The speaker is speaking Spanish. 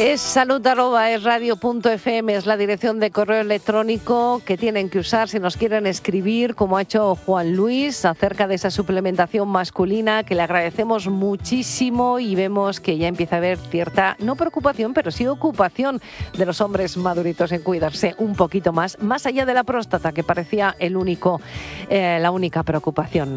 Es salud@esradio.fm, es la dirección de correo electrónico que tienen que usar si nos quieren escribir, como ha hecho Juan Luis, acerca de esa suplementación masculina, que le agradecemos muchísimo y vemos que ya empieza a haber cierta, no preocupación, pero sí ocupación de los hombres maduritos en cuidarse un poquito más allá de la próstata, que parecía la única preocupación.